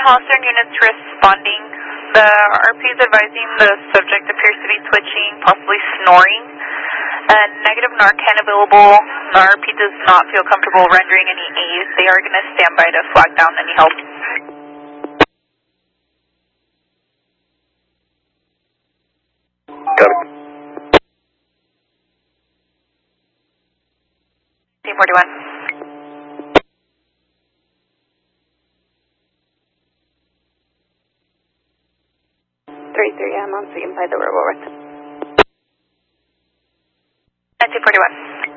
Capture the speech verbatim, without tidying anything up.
Hollister units responding. The R P is advising the subject appears to be twitching, possibly snoring. And negative Narcan available. The R P does not feel comfortable rendering any aid. They are going to stand by to flag down any help. Got it. C forty-one. three three, I'm on scene by the river. nine two forty-one.